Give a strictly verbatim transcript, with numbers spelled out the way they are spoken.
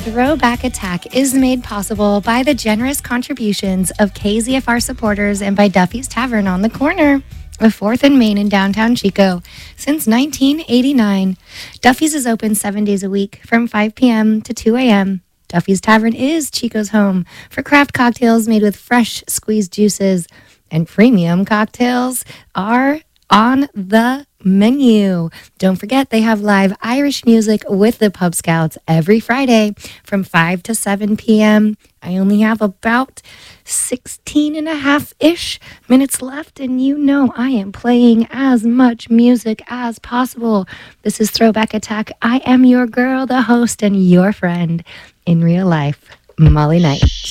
Throwback Attack is made possible by the generous contributions of K Z F R supporters and by Duffy's Tavern on the corner of fourth and Main in downtown Chico since nineteen eighty-nine. Duffy's is open seven days a week from five p.m. to two a.m. Duffy's Tavern is Chico's home for craft cocktails made with fresh squeezed juices, and premium cocktails are on the menu. Don't forget, they have live Irish music with the Pub Scouts every Friday from five to seven p.m. I only have about sixteen and a half-ish minutes left, and you know I am playing as much music as possible. This is Throwback Attack. I am your girl, the host, and your friend in real life, Molly Knight.